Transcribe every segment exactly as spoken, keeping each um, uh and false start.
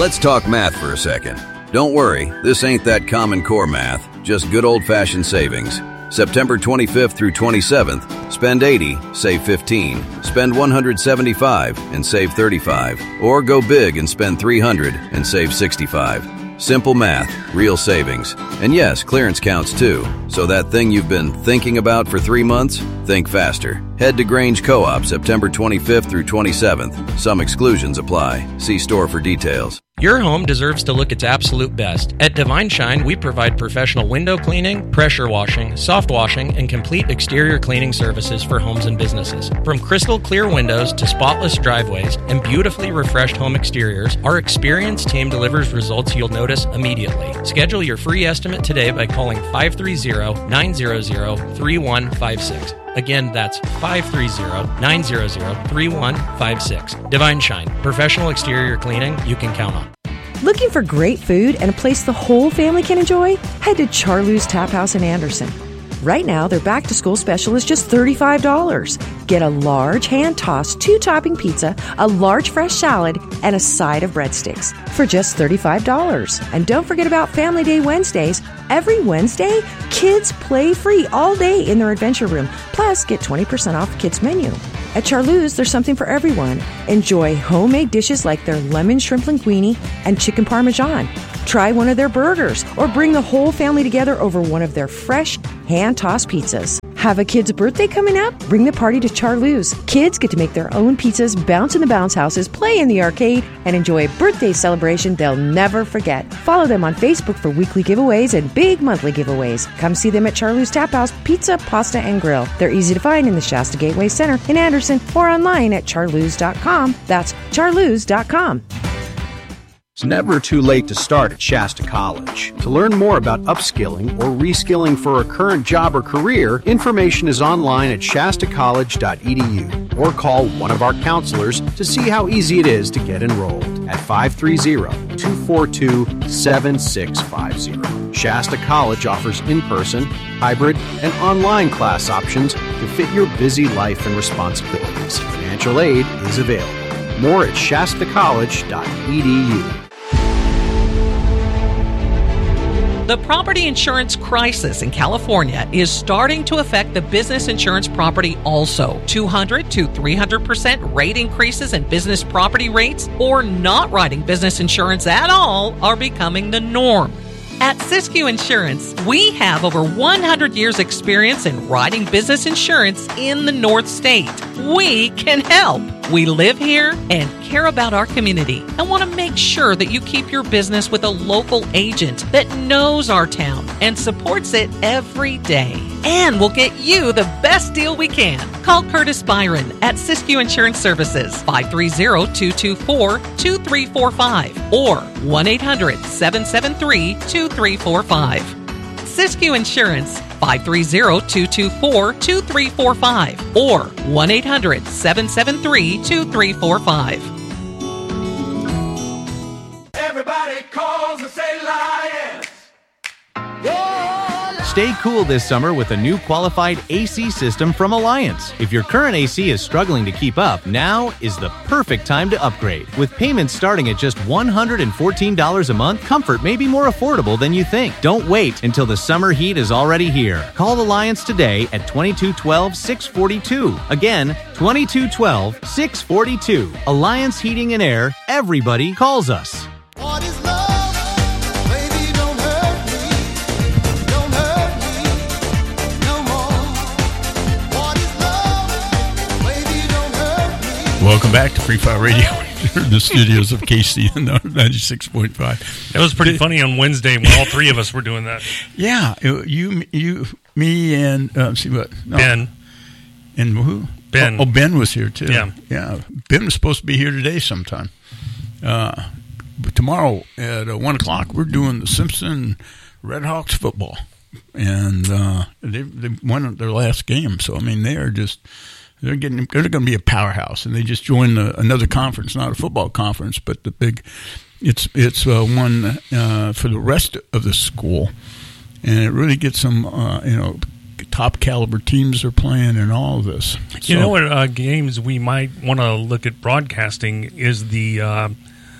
Let's talk math for a second. Don't worry, this ain't that Common Core math, just good old-fashioned savings. September twenty-fifth through twenty-seventh, spend eighty, save fifteen. Spend one hundred seventy-five and save thirty-five. Or go big and spend three hundred and save sixty-five. Simple math, real savings. And yes, clearance counts too. So that thing you've been thinking about for three months, think faster. Head to Grange Co-op September twenty-fifth through twenty-seventh. Some exclusions apply. See store for details. Your home deserves to look its absolute best. At Divine Shine, we provide professional window cleaning, pressure washing, soft washing, and complete exterior cleaning services for homes and businesses. From crystal clear windows to spotless driveways and beautifully refreshed home exteriors, our experienced team delivers results you'll notice immediately. Schedule your free estimate today by calling five three zero, nine zero zero, three one five six. Again, that's five three zero, nine zero zero, three one five six. Divine Shine, professional exterior cleaning you can count on. Looking for great food and a place the whole family can enjoy? Head to Charlou's Tap House in Anderson. Right now, their back-to-school special is just thirty-five dollars. Get a large hand-tossed two-topping pizza, a large fresh salad, and a side of breadsticks for just thirty-five dollars. And don't forget about Family Day Wednesdays. Every Wednesday, kids play free all day in their adventure room. Plus, get twenty percent off the kids' menu. At Charlou's, there's something for everyone. Enjoy homemade dishes like their lemon shrimp linguine and chicken parmesan. Try one of their burgers or bring the whole family together over one of their fresh hand-tossed pizzas. Have a kid's birthday coming up? Bring the party to Charlou's. Kids get to make their own pizzas, bounce in the bounce houses, play in the arcade, and enjoy a birthday celebration they'll never forget. Follow them on Facebook for weekly giveaways and big monthly giveaways. Come see them at Charlou's Tap House Pizza, Pasta, and Grill. They're easy to find in the Shasta Gateway Center in Anderson or online at charloos dot com. That's charloos dot com. It's never too late to start at Shasta College. To learn more about upskilling or reskilling for a current job or career, information is online at shasta college dot e d u or call one of our counselors to see how easy it is to get enrolled at five three zero, two four two, seven six five zero. Shasta College offers in-person, hybrid, and online class options to fit your busy life and responsibilities. Financial aid is available. More at shasta college dot e d u. The property insurance crisis in California is starting to affect the business insurance property also. two hundred to three hundred percent rate increases in business property rates or not writing business insurance at all are becoming the norm. At Siskiyou Insurance, we have over one hundred years experience in writing business insurance in the North State. We can help. We live here and care about our community and want to make sure that you keep your business with a local agent that knows our town and supports it every day. And we'll get you the best deal we can. Call Curtis Byron at Siskiyou Insurance Services, five three zero, two two four, two three four five or one eight hundred, seven seven three, two three four five. Siskiyou Insurance, five three zero, two two four, two three four five or one eight hundred, seven seven three, two three four five. Everybody calls and say Lions. Stay cool this summer with a new qualified A C system from Alliance. If your current A C is struggling to keep up, now is the perfect time to upgrade. With payments starting at just one hundred fourteen dollars a month, comfort may be more affordable than you think. Don't wait until the summer heat is already here. Call Alliance today at twenty-two one two, six four two. Again, twenty-two one two, six four two. Alliance Heating and Air. Everybody calls us. What is love? Baby, don't hurt me. Don't hurt me no more. What is love? Baby, don't hurt me. Welcome back to Free Fire Radio. In the studios of K C ninety-six point five. That was pretty funny on Wednesday when all three of us were doing that. Yeah, it, you, you, me, and uh, see what no. Ben and who? Ben. Oh, oh, Ben was here too. Yeah, yeah. Ben was supposed to be here today sometime. Uh, but tomorrow at uh, one o'clock, we're doing the Simpson Redhawks football, and uh, they they won their last game. So I mean, they are just. They're getting. They're going to be a powerhouse, and they just joined a, another conference, not a football conference, but the big. It's it's uh, one uh, for the rest of the school, and it really gets some uh, you know top caliber teams are playing and all of this. You so, know what uh, games we might want to look at broadcasting is the uh,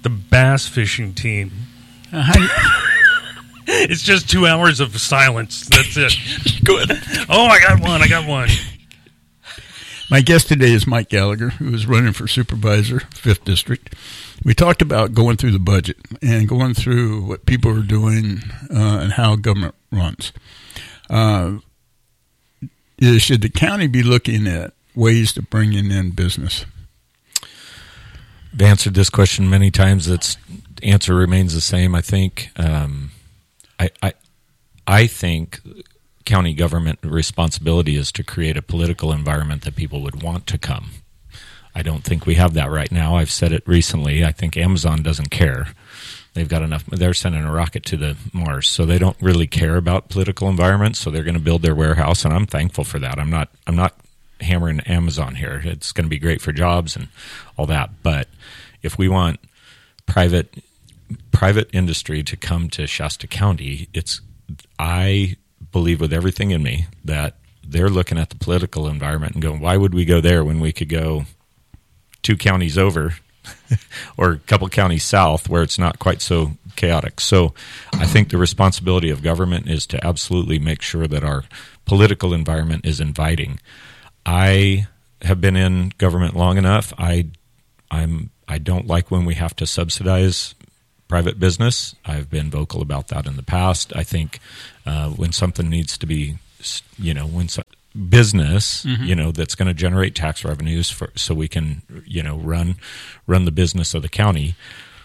The bass fishing team. Uh, how do you- It's just two hours of silence. That's it. Go ahead. Oh, I got one. I got one. My guest today is Mike Gallagher, who is running for supervisor, fifth District. We talked about going through the budget and going through what people are doing uh, and how government runs. Uh, is, should the county be looking at ways to bring in business? I've answered this question many times. Its answer remains the same. I think. Um, I, I, I think county government responsibility is to create a political environment that people would want to come. I don't think we have that right now. I've said it recently. I think Amazon doesn't care. They've got enough. They're sending a rocket to the Mars, so they don't really care about political environments. So they're going to build their warehouse, and I'm thankful for that. I'm not. I'm not hammering Amazon here. It's going to be great for jobs and all that. But if we want private private industry to come to Shasta County, it's I believe with everything in me that they're looking at the political environment and going, why would we go there when we could go two counties over or a couple counties south where it's not quite so chaotic? So I think the responsibility of government is to absolutely make sure that our political environment is inviting. I have been in government long enough. I I'm I don't like when we have to subsidize private business. I've been vocal about that in the past. I think uh, when something needs to be, you know, when so, business, mm-hmm. you know, that's going to generate tax revenues for, so we can, you know, run run the business of the county,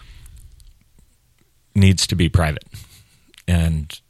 needs to be private, and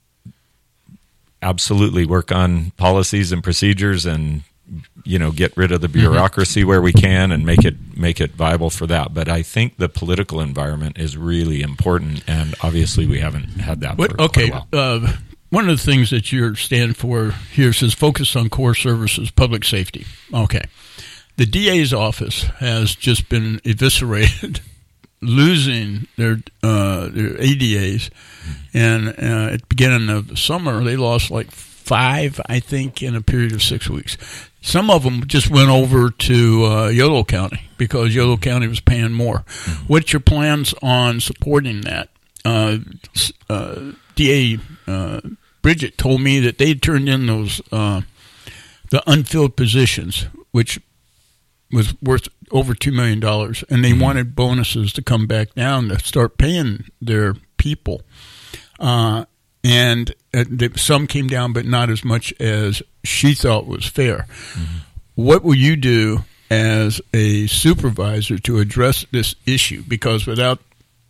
absolutely work on policies and procedures and, you know, get rid of the bureaucracy where we can and make it make it viable for that. But I think the political environment is really important, and obviously we haven't had that what, for okay. quite a while. Uh, one of the things that you stand for here says focus on core services, public safety. Okay. The D A's office has just been eviscerated, losing their uh, their A D As, and uh, at the beginning of the summer they lost like five, I think, in a period of six weeks. Some of them just went over to uh, Yolo County because Yolo County was paying more. Mm-hmm. What's your plans on supporting that? Uh, uh, D A uh, Bridget told me that they turned in those uh, the unfilled positions, which was worth over two million dollars, and they mm-hmm. wanted bonuses to come back down to start paying their people. Uh, and uh, they, some came down, but not as much as she thought was fair. Mm-hmm. What will you do as a supervisor to address this issue? Because without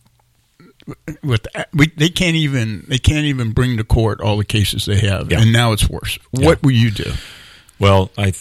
with we, they can't even they can't even bring to court all the cases they have, yeah. and now it's worse. Yeah. What will you do? Well, I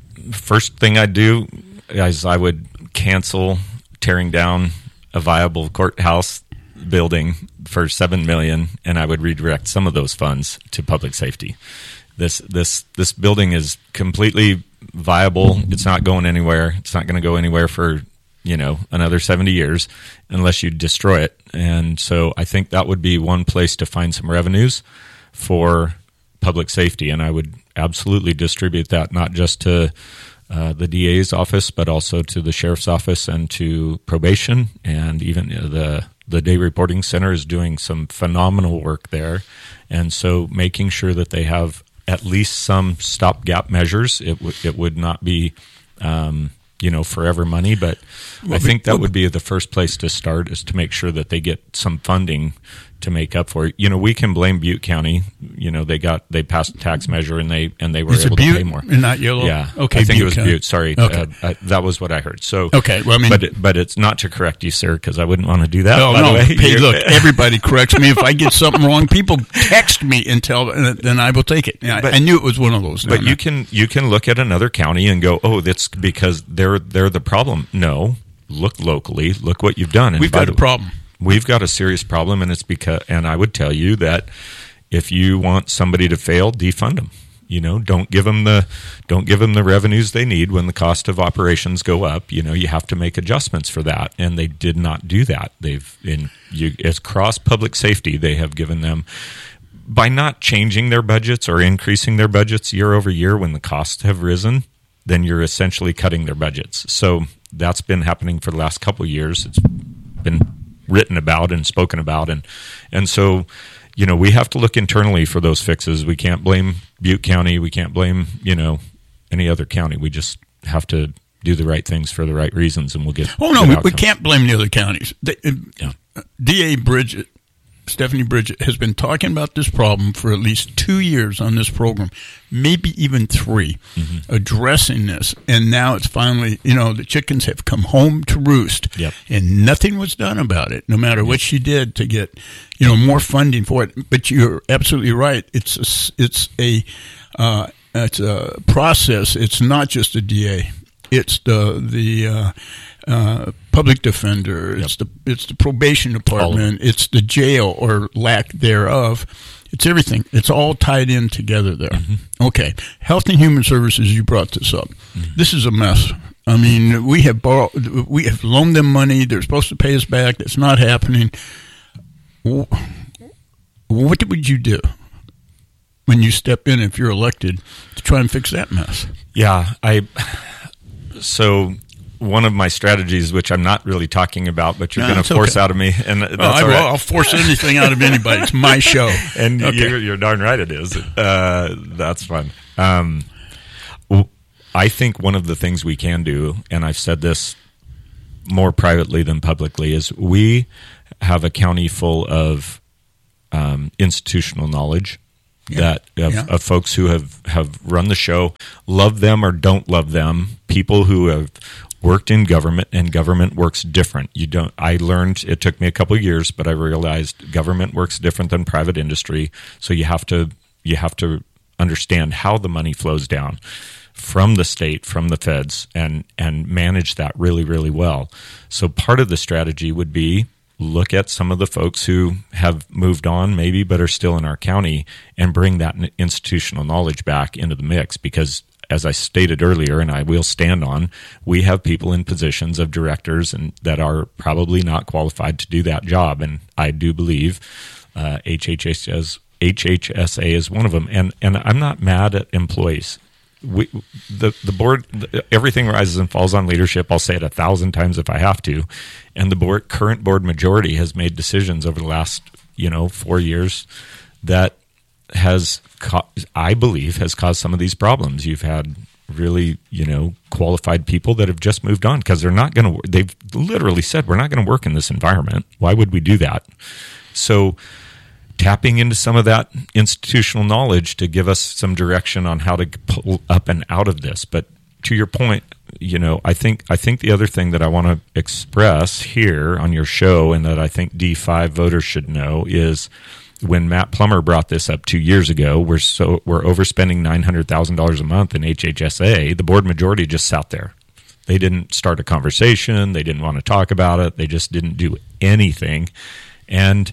first thing I'd do is I would cancel tearing down a viable courthouse building for seven million dollars, and I would redirect some of those funds to public safety. This this this building is completely viable. It's not going anywhere. It's not going to go anywhere for, you know, another seventy years unless you destroy it. And so I think that would be one place to find some revenues for public safety, and I would absolutely distribute that not just to uh, the D A's office, but also to the sheriff's office and to probation, and even the the Day Reporting Center is doing some phenomenal work there. And so making sure that they have at least some stopgap measures. It, w- it would not be, um, you know, forever money, but well, I think that well, would be the first place to start, is to make sure that they get some funding to make up for it. You know, we can blame Butte County. You know, they got they passed a tax measure and they and they were Is able it Butte to pay more. And not Yolo? Yeah, okay. I think Butte it was County. Butte. Sorry, okay. uh, I, that was what I heard. So okay, well, I mean, but it, but it's not to correct you, sir, because I wouldn't want to do that. No, by no. the way. Hey, look, everybody corrects me if I get something wrong. People text me and tell, and then I will take it. Yeah, but, I knew it was one of those. But no, you can you can look at another county and go, oh, that's because they're they're the problem. No, look locally. Look what you've done. And we've got a problem. We've got a serious problem, and it's because. And I would tell you that if you want somebody to fail, defund them. You know, don't give them the don't give them the revenues they need when the cost of operations go up. You know, you have to make adjustments for that, and they did not do that. They've in you, as cross public safety, they have given them by not changing their budgets or increasing their budgets year over year when the costs have risen. Then you're essentially cutting their budgets. So that's been happening for the last couple of years. It's been written about and spoken about, and and so, you know, we have to look internally for those fixes. We can't blame Butte County. We can't blame, you know, any other county. We just have to do the right things for the right reasons, and we'll get. Oh no, good we, we outcomes. can't blame the other counties. They, Yeah. D A Bridget, Stephanie Bridget, has been talking about this problem for at least two years on this program, maybe even three, Mm-hmm. addressing this. And now it's finally, you know, the chickens have come home to roost, Yep. and nothing was done about it, no matter what she did to get, you know, more funding for it. But you're absolutely right. It's a, it's a, uh, it's a process. It's not just a D A. It's the the uh, uh, public defender. It's the it's the probation department. It's the jail or lack thereof. It's everything. It's all tied in together there. Mm-hmm. Okay, Health and Human Services. You brought this up. Mm-hmm. This is a mess. I mean, we have borrowed, we have loaned them money. They're supposed to pay us back. That's not happening. What would you do when you step in, if you're elected, to try and fix that mess? Yeah, I. So one of my strategies, which I'm not really talking about, but you're No, going it's to force okay. out of me, and that's Well, I, all will. right. I'll force anything out of anybody. It's my show. And Okay. you're, you're darn right it is. Uh, that's fun. Um, w- I think one of the things we can do, and I've said this more privately than publicly, is we have a county full of um, institutional knowledge. Yeah. That of, Yeah. of folks who have, have run the show, love them or don't love them, people who have worked in government, and government works different. You don't. I learned, it took me a couple of years, but I realized government works different than private industry. So you have to you have to understand how the money flows down from the state, from the feds, and and manage that really, really well. So part of the strategy would be look at some of the folks who have moved on maybe but are still in our county and bring that institutional knowledge back into the mix, because as I stated earlier, and I will stand on, we have people in positions of directors and that are probably not qualified to do that job, and I do believe uh, H H S as H H S A is one of them. And and I'm not mad at employees. We the the board, everything rises and falls on leadership. I'll say it a thousand times if I have to. And the board current board majority has made decisions over the last you know four years that has, I believe, has caused some of these problems. You've had really, you know, qualified people that have just moved on because they're not going to, they've literally said, we're not going to work in this environment. Why would we do that? So tapping into some of that institutional knowledge to give us some direction on how to pull up and out of this. But to your point, you know, I think, I think the other thing that I want to express here on your show, and that I think D five voters should know, is when Matt Plummer brought this up two years ago, we're so we're overspending nine hundred thousand dollars a month in H H S A. The board majority just sat there. They didn't start a conversation. They didn't want to talk about it. They just didn't do anything. And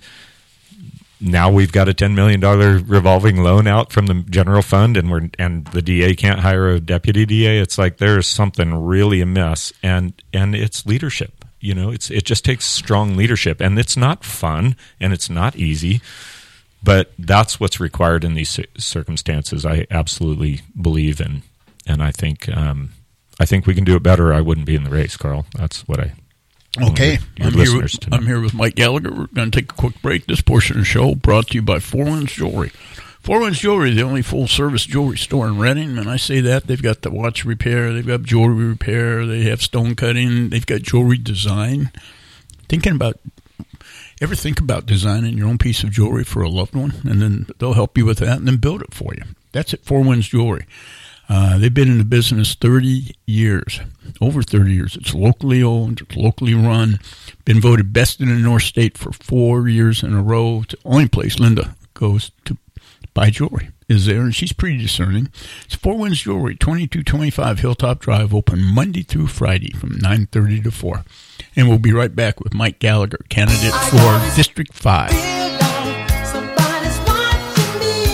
now we've got a ten million dollars revolving loan out from the general fund, and we're and the D A can't hire a deputy D A. It's like there's something really amiss, and and it's leadership. You know, it's it just takes strong leadership, and it's not fun, and it's not easy. But that's what's required in these circumstances. I absolutely believe in, and I think um, I think we can do it better. I wouldn't be in the race, Carl. That's what I. Okay, your I'm here, listeners with, to know. I'm here with Mike Gallagher. We're going to take a quick break. This portion of the show brought to you by Four Winds Jewelry. Four Winds Jewelry, the only full-service jewelry store in Reading. And I say that, they've got the watch repair, they've got jewelry repair, they have stone cutting, they've got jewelry design. Thinking about, ever think about designing your own piece of jewelry for a loved one? And then they'll help you with that and then build it for you. That's at Four Winds Jewelry. Uh, they've been in the business thirty years, over thirty years. It's locally owned, it's locally run, been voted best in the North State for four years in a row. It's the only place Linda goes to buy jewelry is there, and she's pretty discerning. It's Four Winds Jewelry, twenty-two twenty-five Hilltop Drive, open Monday through Friday from nine thirty to four. And we'll be right back with Mike Gallagher, candidate for District five.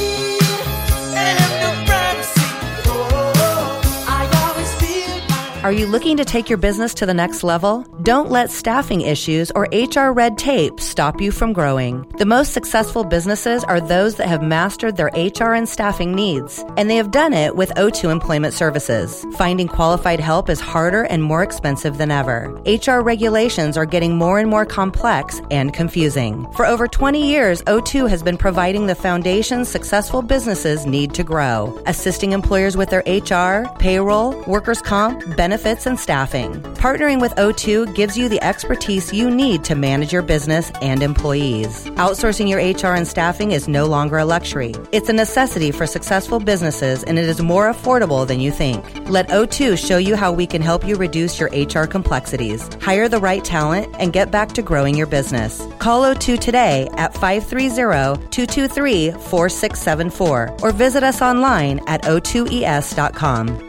Are Are you looking to take your business to the next level? Don't let staffing issues or H R red tape stop you from growing. The most successful businesses are those that have mastered their H R and staffing needs, and they have done it with O two Employment Services. Finding qualified help is harder and more expensive than ever. H R regulations are getting more and more complex and confusing. For over twenty years, O two has been providing the foundation successful businesses need to grow, assisting employers with their H R, payroll, workers' comp, benefits, benefits, and staffing. Partnering with O two gives you the expertise you need to manage your business and employees. Outsourcing your H R and staffing is no longer a luxury. It's a necessity for successful businesses, and it is more affordable than you think. Let O two show you how we can help you reduce your H R complexities, hire the right talent, and get back to growing your business. Call O two today at five three zero, two two three, four six seven four or visit us online at O two E S dot com.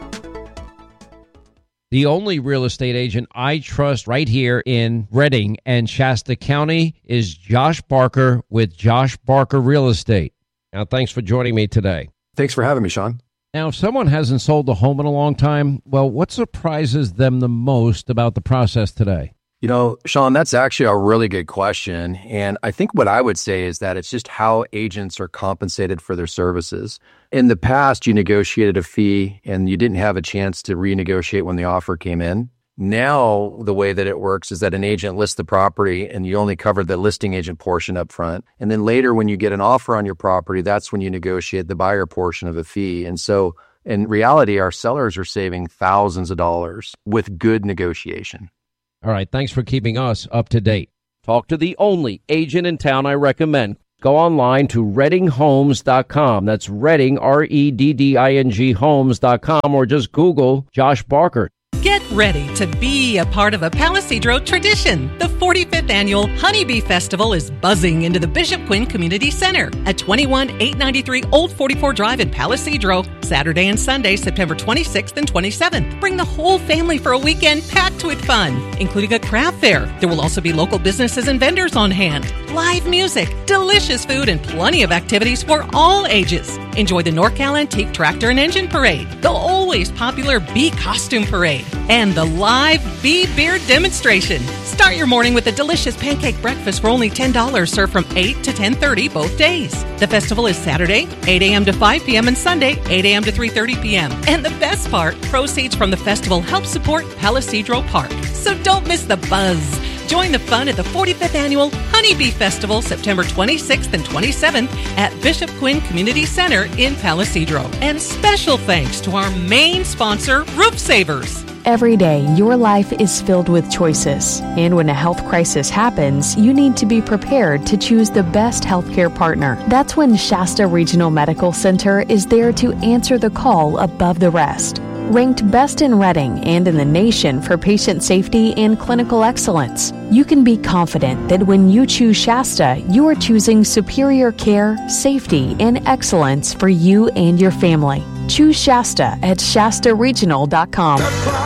The only real estate agent I trust right here in Redding and Shasta County is Josh Barker with Josh Barker Real Estate. Now, thanks for joining me today. Thanks for having me, Sean. Now, if someone hasn't sold a home in a long time, well, what surprises them the most about the process today? You know, Sean, that's actually a really good question. And I think what I would say is that it's just how agents are compensated for their services. In the past, you negotiated a fee and you didn't have a chance to renegotiate when the offer came in. Now, the way that it works is that an agent lists the property and you only cover the listing agent portion up front. And then later, when you get an offer on your property, that's when you negotiate the buyer portion of a fee. And so in reality, our sellers are saving thousands of dollars with good negotiation. All right, thanks for keeping us up to date. Talk to the only agent in town I recommend. Go online to redding homes dot com. That's Redding, R E D D I N G homes dot com, or just Google Josh Barker. Get ready to be a part of a Palisadro tradition. The forty-fifth Annual Honeybee Festival is buzzing into the Bishop Quinn Community Center at twenty-one eight ninety-three Old forty-four Drive in Palisadro, Saturday and Sunday, September twenty-sixth and twenty-seventh. Bring the whole family for a weekend packed with fun, including a craft fair. There will also be local businesses and vendors on hand, live music, delicious food, and plenty of activities for all ages. Enjoy the NorCal Antique Tractor and Engine Parade, the always popular Bee Costume Parade, and the live Bee Beer Demonstration. Start your morning with a delicious pancake breakfast for only ten dollars, served from eight to ten thirty both days. The festival is Saturday, eight a.m. to five p.m. and Sunday, eight a.m. to three thirty p.m. And the best part, proceeds from the festival help support Palisadro Park. So don't miss the buzz. Join the fun at the forty-fifth Annual Honeybee Festival, September twenty-sixth and twenty-seventh at Bishop Quinn Community Center in Palisadro. And special thanks to our main sponsor, Roof Savers. Every day, your life is filled with choices. And when a health crisis happens, you need to be prepared to choose the best healthcare partner. That's when Shasta Regional Medical Center is there to answer the call above the rest. Ranked best in Redding and in the nation for patient safety and clinical excellence, you can be confident that when you choose Shasta, you are choosing superior care, safety, and excellence for you and your family. Choose Shasta at shasta regional dot com.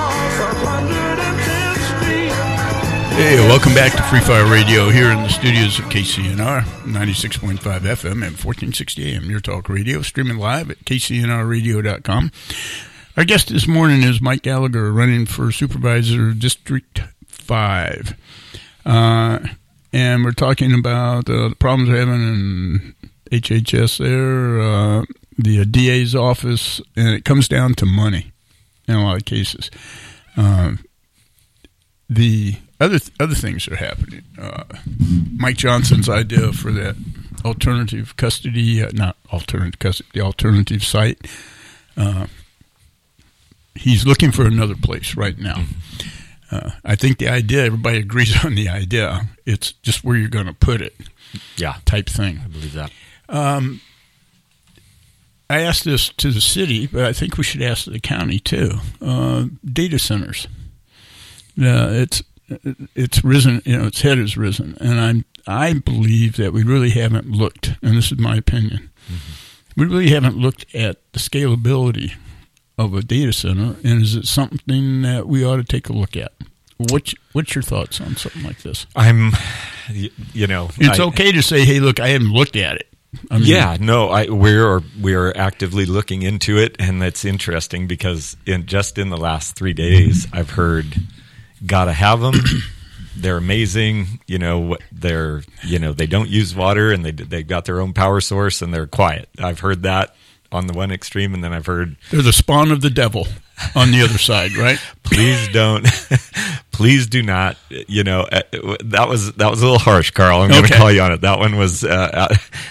Hey, welcome back to Free Fire Radio here in the studios of K C N R, ninety-six point five F M and fourteen sixty A M, Your Talk Radio, streaming live at k c n r radio dot com. Our guest this morning is Mike Gallagher, running for Supervisor District five. Uh, and we're talking about uh, the problems we're having in H H S there, uh, the D A's office, and it comes down to money in a lot of cases. Uh, the other th- other things are happening. Uh, Mike Johnson's idea for that alternative custody, uh, not alternative custody, the alternative site, uh, he's looking for another place right now. Uh, I think the idea, everybody agrees on the idea. It's just where you're going to put it. Yeah. Type thing. I believe that. Um, I asked this to the city, but I think we should ask the county too. Uh, data centers. Uh, it's it's risen, you know, its head has risen. And I'm, I believe that we really haven't looked, and this is my opinion, mm-hmm. we really haven't looked at the scalability of a data center, and is it something that we ought to take a look at? What's, what's your thoughts on something like this? I'm, you know... It's I, okay to say, hey, look, I haven't looked at it. I mean, yeah, no, I, we're we're actively looking into it, and it's interesting because in just in the last three days, I've heard, "Gotta have them." They're amazing. You know, they're you know they don't use water, and they they've got their own power source, and they're quiet. I've heard that on the one extreme, and then I've heard they're the spawn of the devil on the other side, right? Please don't, please do not. You know, that was that was a little harsh, Carl. I'm going to Okay. call you on it. That one was. Uh,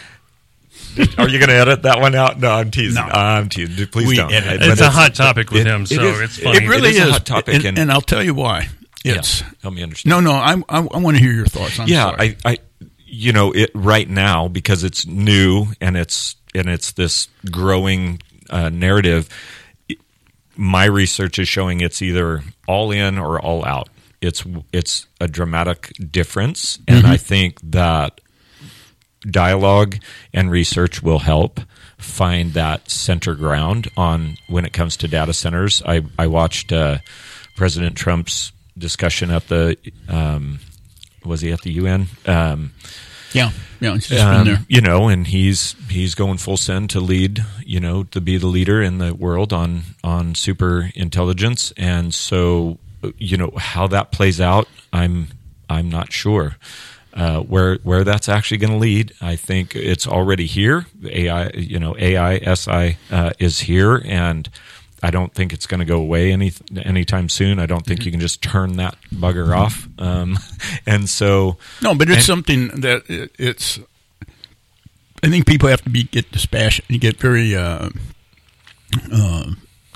Are you going to edit that one out? No, I'm teasing. No. I'm teasing. Please We don't. edit. But It's a hot topic with it- him, it so is- it's funny. It really is a is, hot topic, and, and- and I'll tell you why. It's Yeah, help me understand. no, no. I I, I want to hear your thoughts. I'm yeah, sorry. I, I, you know, it right now because it's new and it's and it's this growing uh, narrative. My research is showing it's either all in or all out. It's it's a dramatic difference, and Mhm. I think that dialogue and research will help find that center ground on when it comes to data centers. I I watched uh, President Trump's discussion at the um, was he at the U N? Um, yeah, yeah. It's just um, been there. you know, and he's he's going full send to lead, you know, to be the leader in the world on on super intelligence, and so you know how that plays out, I'm I'm not sure. Uh, where where that's actually going to lead, I think it's already here. A I, you know, A I S I uh, is here, and I don't think it's going to go away any anytime soon. I don't think you can just turn that bugger off. Um, and so, No, but it's and- something that it, it's. I think people have to be get dispassionate and get very uh, uh,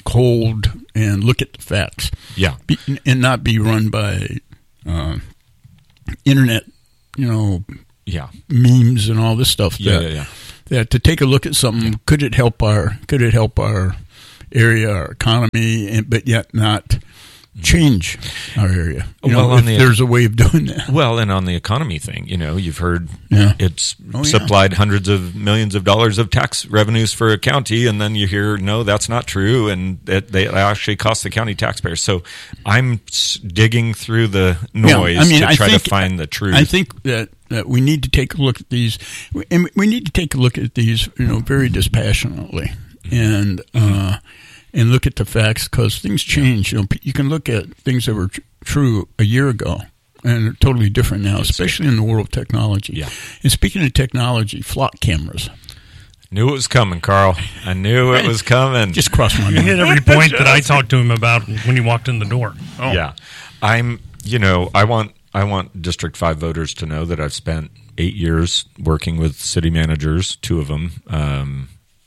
cold and look at the facts. Yeah, be, and not be run by uh, internet, you know, yeah, memes and all this stuff. Yeah, that, yeah, yeah. That to take a look at something, could it help our could it help our area, our economy, and but yet not change our area? You know, Well, on if the- there's a way of doing that. Well, and on the economy thing, you know, you've heard Yeah. it's Oh, yeah. supplied hundreds of millions of dollars of tax revenues for a county, and then you hear, no, that's not true, and that they actually cost the county taxpayers. So I'm s- digging through the noise Yeah, I mean, to I try think- to find the truth. I think that, that we need to take a look at these, and we need to take a look at these, you know, very dispassionately, and uh, and look at the facts because things change. You know, you can look at things that were tr- true a year ago and they're totally different now, especially in the world of technology. Yeah. And speaking of technology, flock cameras. Knew it was coming, Carl. I knew it was coming. Just crossed my You mind. hit every point that I talked to him about when he walked in the door. Oh. Yeah, I'm. You know, I want I want District Five voters to know that I've spent eight years working with city managers, two of them, um,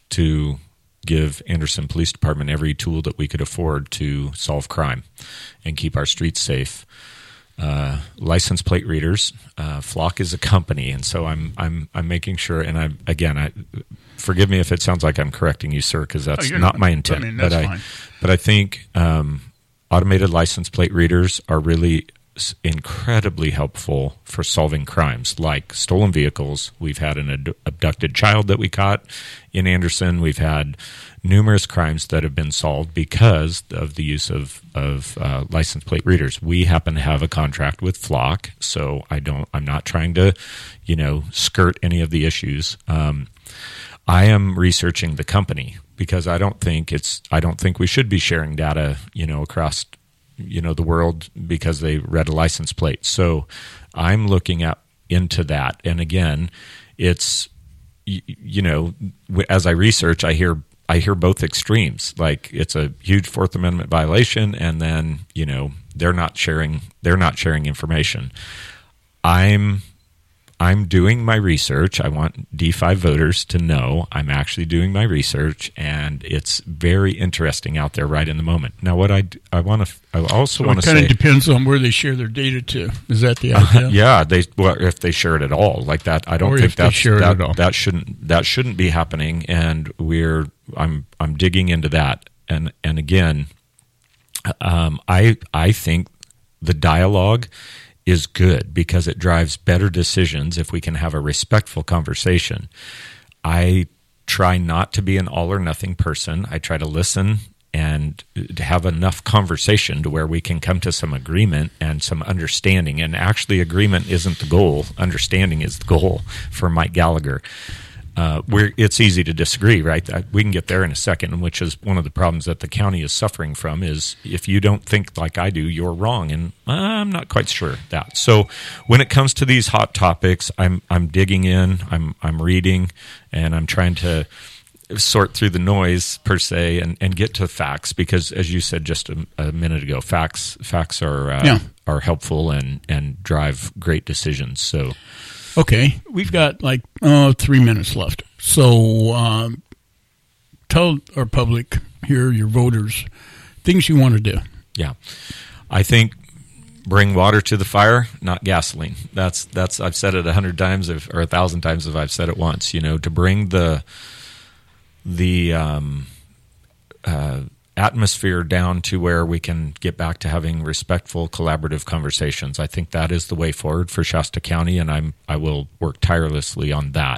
to give Anderson Police Department every tool that we could afford to solve crime and keep our streets safe. Uh, license plate readers. Uh, Flock is a company, and so I'm I'm I'm making sure. And I again, I forgive me if it sounds like I'm correcting you, sir, because that's Oh, you're not not. my I intent. mean, but that's I fine. but I think um, automated license plate readers are really s- incredibly helpful for solving crimes like stolen vehicles. We've had an ad- abducted child that we caught in Anderson. We've had numerous crimes that have been solved because of the use of of uh, license plate readers. We happen to have a contract with Flock, so I don't. I'm not trying to, you know, skirt any of the issues. Um, I am researching the company because I don't think it's. I don't think we should be sharing data, you know, across, you know, the world because they read a license plate. So I'm looking at into that, and again, it's you, you know, w- as I research, I hear. I hear both extremes. Like it's a huge Fourth Amendment violation, and then you know they're not sharing. They're not sharing information. I'm I'm doing my research. I want D five voters to know I'm actually doing my research, and it's very interesting out there right in the moment. Now, what I d- I want to I also So want it to kind say, of depends on where they share their data to. Is that the idea? yeah, they well, if they share it at all, like that, I don't Or think if they that's, share it that at all. that shouldn't that shouldn't be happening. And we're I'm I'm digging into that, and and again, um, I I think the dialogue is good because it drives better decisions if we can have a respectful conversation. I try not to be an all or nothing person. I try to listen and to have enough conversation to where we can come to some agreement and some understanding. And actually, agreement isn't the goal. Understanding is the goal for Mike Gallagher. uh, we're, it's easy to disagree, right? We can get there in a second, which is one of the problems that the county is suffering from is if you don't think like I do, you're wrong. And I'm not quite sure that. So when it comes to these hot topics, I'm I'm digging in, I'm I'm reading, and I'm trying to sort through the noise per se and, and get to facts because, as you said just a, a minute ago, facts facts are uh, yeah. are helpful and, and drive great decisions. So, okay, we've got like uh, three minutes left. So, um, tell our public here, your voters, things you want to do. Yeah, I think bring water to the fire, not gasoline. That's that's I've said it a hundred times if, or a thousand times if I've said it once. You know, to bring the the um, uh, atmosphere down to where we can get back to having respectful, collaborative conversations. I think that is the way forward for Shasta County, and I'm I will work tirelessly on that.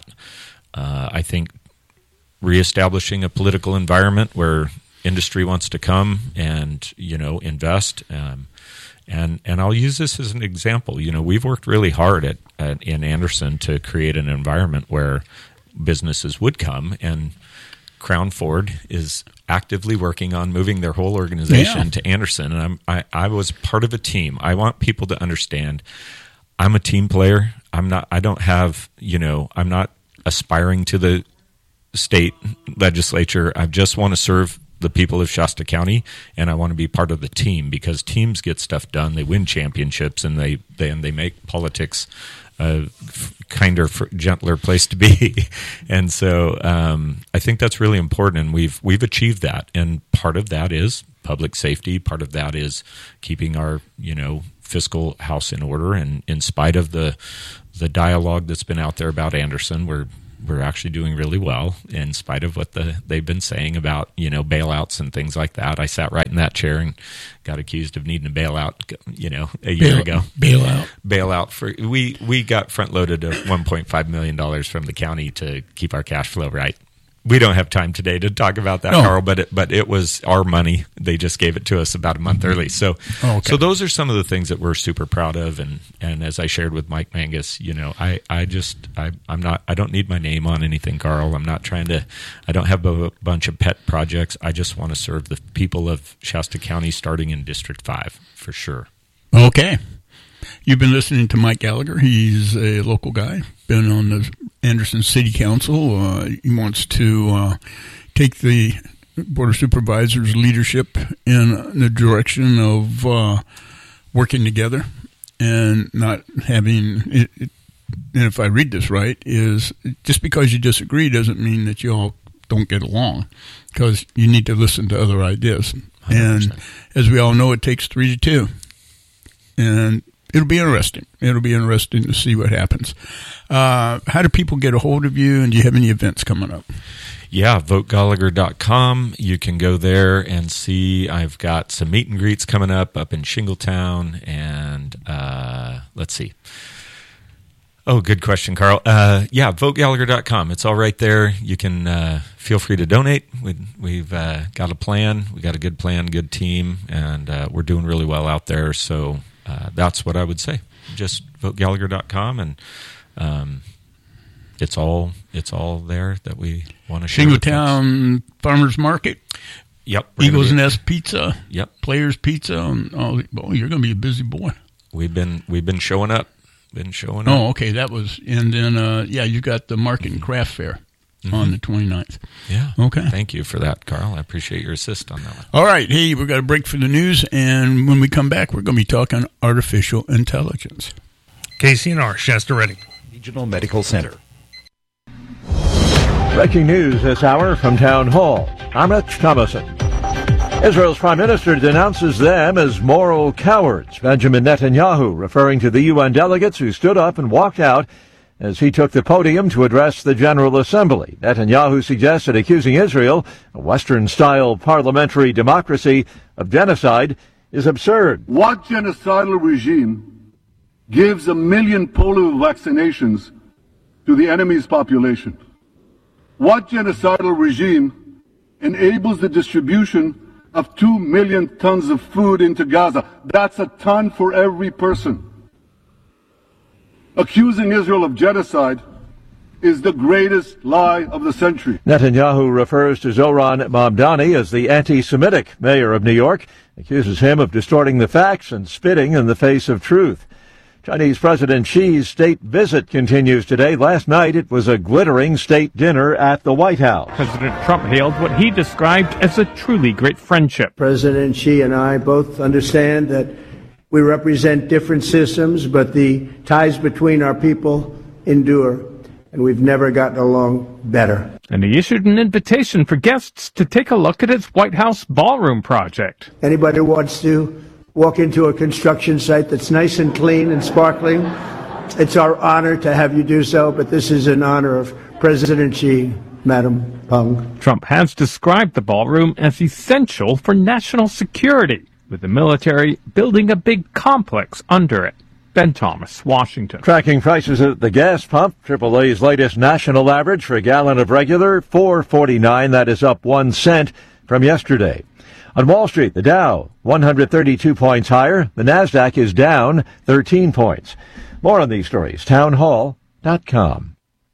Uh, I think reestablishing a political environment where industry wants to come and you know invest. Um, And and I'll use this as an example. You know, we've worked really hard at, at in Anderson to create an environment where businesses would come, and Crown Ford is actively working on moving their whole organization yeah. to Anderson. And I'm, I I was part of a team. I want people to understand I'm a team player. I'm not. I don't have. You know, I'm not aspiring to the state legislature. I just want to serve the people of Shasta County, and I want to be part of the team because teams get stuff done. They win championships, and they, they and they make politics a kinder, gentler place to be. And so um, I think that's really important, and we've we've achieved that. And part of that is public safety. Part of that is keeping our you know fiscal house in order. And in spite of the the dialogue that's been out there about Anderson, we're we're actually doing really well in spite of what the they've been saying about, you know, bailouts and things like that. I sat right in that chair and got accused of needing a bailout, you know, a year Bail, ago. Bailout. Bailout. for We, we got front-loaded of one point five million dollars from the county to keep our cash flow right. We don't have time today to talk about that, no. Carl, but it, but it was our money. They just gave it to us about a month early. So, oh, okay. so those are some of the things that we're super proud of. And, and as I shared with Mike Mangus, you know, I, I just, I, I'm not, I don't need my name on anything, Carl. I'm not trying to, I don't have a bunch of pet projects. I just want to serve the people of Shasta County starting in District five for sure. Okay. You've been listening to Mike Gallagher. He's a local guy, been on the Anderson City Council. Uh, he wants to uh, take the Board of Supervisors leadership in the direction of uh, working together and not having it, it, and if I read this right, is just because you disagree doesn't mean that you all don't get along, because you need to listen to other ideas. one hundred percent. And as we all know, it takes three to two. And it'll be interesting. It'll be interesting to see what happens. Uh, how do people get a hold of you, and do you have any events coming up? Yeah, vote gallagher dot com. You can go there and see. I've got some meet and greets coming up up in Shingletown, and uh, let's see. Oh, good question, Carl. Uh, yeah, vote gallagher dot com. It's all right there. You can uh, feel free to donate. We, we've uh, got a plan. We got a good plan, good team, and uh, we're doing really well out there. So uh, that's what I would say. Just vote gallagher dot com, and um, it's all it's all there that we want to share. Shingletown Farmers Market. Yep. Eagles be, Nest Pizza. Yep. Players Pizza. And all, oh, you're going to be a busy boy. We've been we've been showing up. Been showing up. Oh, okay. That was, and then, uh, yeah, you got the Market and Craft Fair mm-hmm. on the twenty-ninth. Yeah. Okay. Thank you for that, Carl. I appreciate your assist on that one. All right. Hey, we've got a break for the news, and when we come back, we're going to be talking artificial intelligence. K C N R, Shasta Redding Regional Medical Center. Breaking news this hour from Town Hall. I'm Rich Thomason. Israel's prime minister denounces them as moral cowards. Benjamin Netanyahu referring to the U N delegates who stood up and walked out as he took the podium to address the General Assembly. Netanyahu suggested accusing Israel, a Western-style parliamentary democracy, of genocide is absurd. What genocidal regime gives a million polio vaccinations to the enemy's population? What genocidal regime enables the distribution of two million tons of food into Gaza? That's a ton for every person. Accusing Israel of genocide is the greatest lie of the century. Netanyahu refers to Zohran Mamdani as the anti-Semitic mayor of New York, accuses him of distorting the facts and spitting in the face of truth. Chinese President Xi's state visit continues today. Last night, it was a glittering state dinner at the White House. President Trump hailed what he described as a truly great friendship. President Xi and I both understand that we represent different systems, but the ties between our people endure, and we've never gotten along better. And he issued an invitation for guests to take a look at his White House ballroom project. Anybody who wants to walk into a construction site that's nice and clean and sparkling, it's our honor to have you do so, but this is in honor of President Xi, Madam Peng. Trump has described the ballroom as essential for national security, with the military building a big complex under it. Ben Thomas, Washington. Tracking prices at the gas pump. triple A's latest national average for a gallon of regular, four forty-nine. That is up one cent from yesterday. On Wall Street, the Dow, one hundred thirty-two points higher. The Nasdaq is down thirteen points. More on these stories, town hall dot com.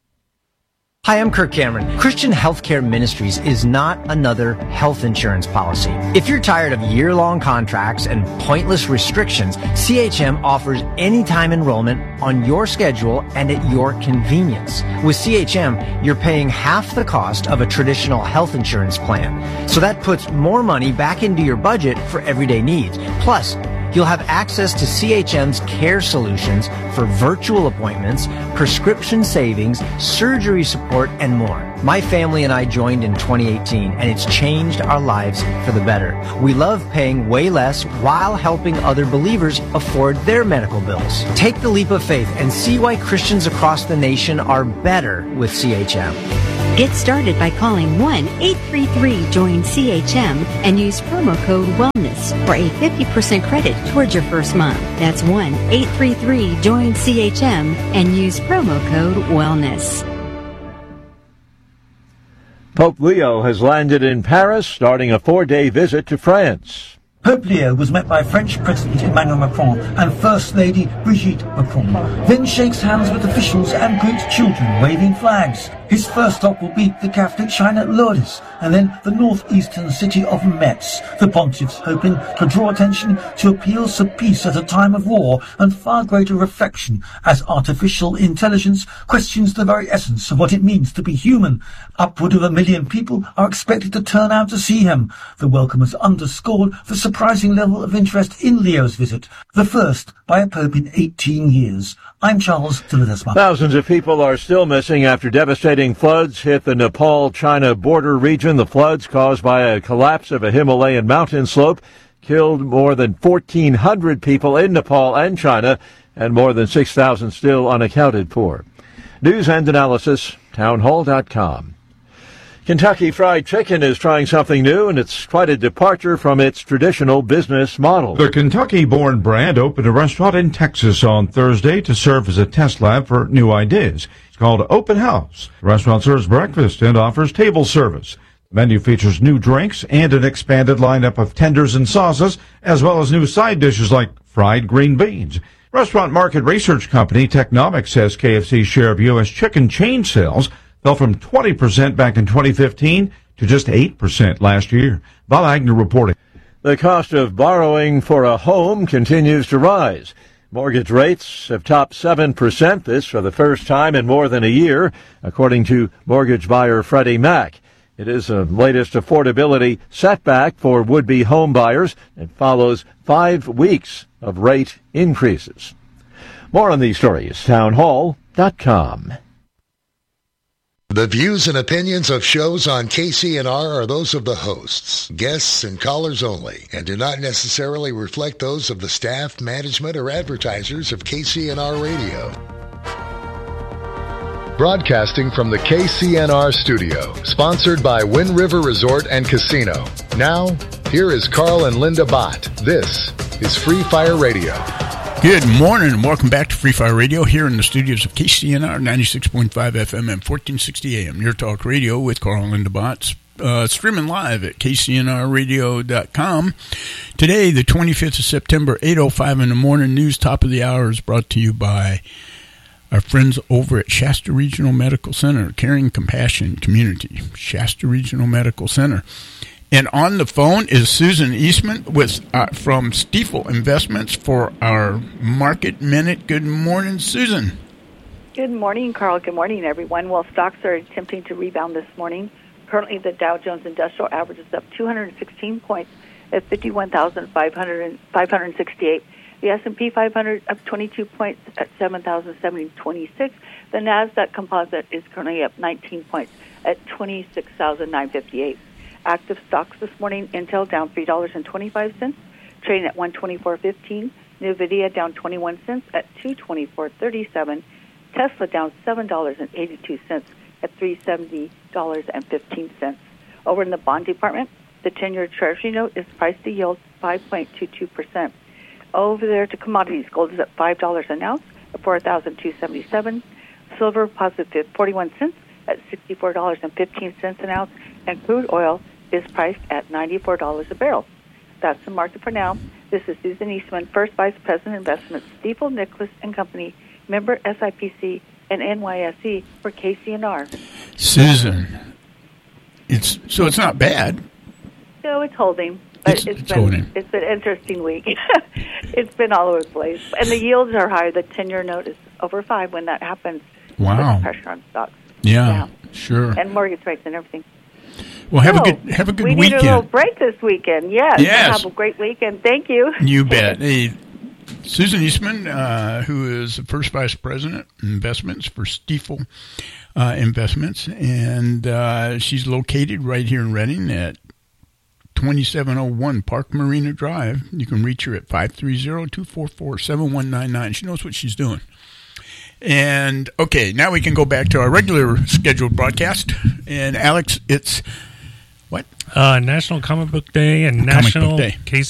Hi, I'm Kirk Cameron. Christian Healthcare Ministries is not another health insurance policy. If you're tired of year-long contracts and pointless restrictions, C H M offers anytime enrollment on your schedule and at your convenience. With C H M, you're paying half the cost of a traditional health insurance plan. So that puts more money back into your budget for everyday needs. Plus, you'll have access to C H M's care solutions for virtual appointments, prescription savings, surgery support, and more. My family and I joined in twenty eighteen, and it's changed our lives for the better. We love paying way less while helping other believers afford their medical bills. Take the leap of faith and see why Christians across the nation are better with C H M. Get started by calling one eight three three join C H M and use promo code WELLNESS for a fifty percent credit towards your first month. That's one eight three three join C H M and use promo code WELLNESS. Pope Leo has landed in Paris, starting a four-day visit to France. Pope Leo was met by French President Emmanuel Macron and First Lady Brigitte Macron, then shakes hands with officials and greets children waving flags. His first stop will be the Catholic shrine at Lourdes, and then the northeastern city of Metz. The pontiff's hoping to draw attention to appeals for peace at a time of war and far greater reflection as artificial intelligence questions the very essence of what it means to be human. Upward of a million people are expected to turn out to see him. The welcome has underscored the surprising level of interest in Leo's visit, the first by a pope in eighteen years. I'm Charles Tillerson. Thousands of people are still missing after devastating floods hit the Nepal-China border region. The floods, caused by a collapse of a Himalayan mountain slope, killed more than fourteen hundred people in Nepal and China, and more than six thousand still unaccounted for. News and analysis, town hall dot com. Kentucky Fried Chicken is trying something new, and it's quite a departure from its traditional business model. The Kentucky-born brand opened a restaurant in Texas on Thursday to serve as a test lab for new ideas. It's called Open House. The restaurant serves breakfast and offers table service. The menu features new drinks and an expanded lineup of tenders and sauces, as well as new side dishes like fried green beans. Restaurant market research company Technomic says K F C's share of U S chicken chain sales fell from twenty percent back in twenty fifteen to just eight percent last year. Bob Agnew reporting. The cost of borrowing for a home continues to rise. Mortgage rates have topped seven percent, this for the first time in more than a year, according to mortgage buyer Freddie Mac. It is the latest affordability setback for would-be home buyers and follows five weeks of rate increases. More on these stories, town hall dot com. The views and opinions of shows on K C N R are those of the hosts, guests, and callers only, and do not necessarily reflect those of the staff, management, or advertisers of K C N R Radio. Broadcasting from the K C N R studio, sponsored by Wind River Resort and Casino. Now, here is Carl and Linda Bott. This is Free Fire Radio. Good morning and welcome back to Free Fire Radio here in the studios of K C N R ninety-six point five F M and fourteen sixty A M. Your talk radio with Carl and Linda Bott. Uh, streaming live at K C N R radio dot com. Today, the twenty-fifth of September, eight oh five in the morning. News top of the hour is brought to you by our friends over at Shasta Regional Medical Center, Caring Compassion Community, Shasta Regional Medical Center. And on the phone is Susan Eastman with uh, from Stifel Investments for our Market Minute. Good morning, Susan. Good morning, Carl. Good morning, everyone. Well, stocks are attempting to rebound this morning. Currently, the Dow Jones Industrial Average is up two hundred sixteen points at fifty-one thousand five hundred sixty-eight. The S and P five hundred up twenty-two points at seven thousand seven hundred twenty-six. The NASDAQ Composite is currently up nineteen points at twenty-six thousand nine hundred fifty-eight. Active stocks this morning: Intel down three dollars and twenty-five cents, trading at one twenty-four fifteen. NVIDIA down twenty-one cents at two twenty-four thirty-seven. Tesla down seven dollars and eighty-two cents at three seventy dollars and fifteen cents. Over in the bond department, the ten-year Treasury note is priced to yield five point two two percent. Over there to commodities, gold is at five dollars an ounce at four thousand two hundred seventy-seven. Silver positive forty-one cents at sixty-four dollars and fifteen cents an ounce. And crude oil is priced at ninety-four dollars a barrel. That's the market for now. This is Susan Eastman, First Vice President Investments, Stifel Nicholas and Company, member S I P C and N Y S E for K C N R. Susan, it's so it's not bad. No, it's holding. But It's, it's, it's been holding. it's been an interesting week. It's been all over the place, and the yields are higher. The ten-year note is over five. When that happens, Wow. puts pressure on stocks. Yeah, sure. And mortgage rates and everything. Well, have So, a good have a good we weekend. need a little break this weekend. Yes. Yes. Have a great weekend. Thank you. You bet. Hey, Susan Eastman, uh, who is the First Vice President Investments for Stifel uh, Investments, and uh, she's located right here in Reading at twenty-seven oh one Park Marina Drive. You can reach her at five three zero, two four four, seven one nine nine. She knows what she's doing. And, okay, now we can go back to our regular scheduled broadcast. And, Alex, it's what? Uh, National Comic Book Day and Comic Book National Day. K C